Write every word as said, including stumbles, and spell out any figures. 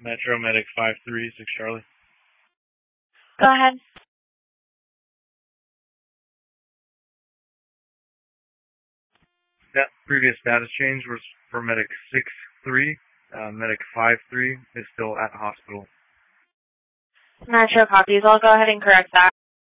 Metro Medic five three six Charlie. Go ahead. That previous status change was for Medic six three. Uh, Medic five three is still at hospital. Metro copies. I'll go ahead and correct that.